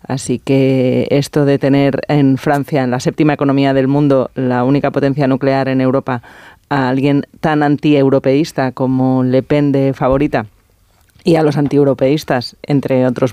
Así que esto de tener en Francia, en la séptima economía del mundo, la única potencia nuclear en Europa, a alguien tan anti-europeísta como Le Pen de favorita, y a los anti-europeístas, entre otros